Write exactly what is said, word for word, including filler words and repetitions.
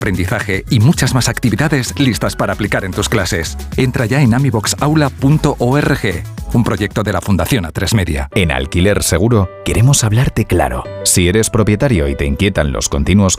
aprendizaje y muchas más actividades listas para aplicar en tus clases. Entra ya en amibox aula punto org, un proyecto de la Fundación A tres Media. En Alquiler Seguro queremos hablarte claro. Si eres propietario y te inquietan los continuos